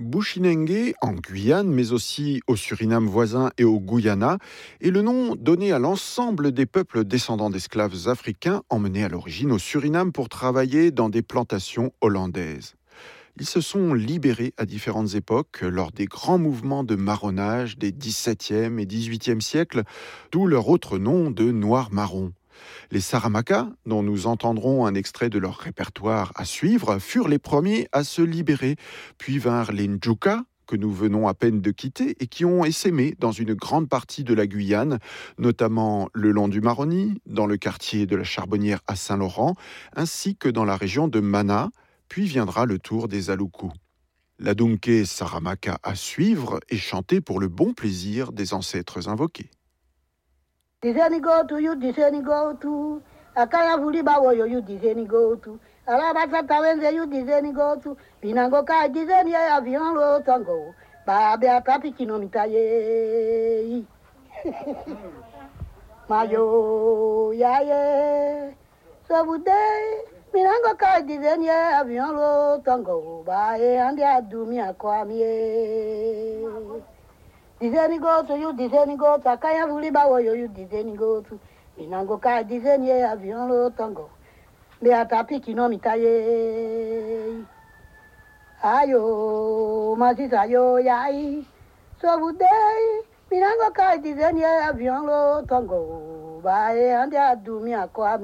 Bushinengue en Guyane, mais aussi au Suriname voisin et au Guyana, est le nom donné à l'ensemble des peuples descendants d'esclaves africains emmenés à l'origine au Suriname pour travailler dans des plantations hollandaises. Ils se sont libérés à différentes époques lors des grands mouvements de marronnage des XVIIe et XVIIIe siècles, d'où leur autre nom de Noirs-Marrons. Les Saramacas, dont nous entendrons un extrait de leur répertoire à suivre, furent les premiers à se libérer, puis vinrent les Njuka, que nous venons à peine de quitter et qui ont essaimé dans une grande partie de la Guyane, notamment le long du Maroni, dans le quartier de la Charbonnière à Saint-Laurent, ainsi que dans la région de Mana, puis viendra le tour des Aloukou. La Dunke Saramaka à suivre est chantée pour le bon plaisir des ancêtres invoqués. Diseni go to you, diseni go to. Akaya vuli bawo yo you diseni go to. Alabata tawenze you diseni go to. Binango ka diseni ya avion lo tango. Babe atapi kinomitaye. Mayo ya ye. So budai. Binango ka diseni ya avion lo tango. Bae andi adumi akwamie. Diseni go to you, diseni go to. Akaya vuli bawo yo you diseni go to. Inango ka diseni ya avion lo tango. Be atapi kinomitaye. Ayo, masisa yo yai. So budei. Minango ka diseni ya avion lo tango. Bae andi adumi akwami.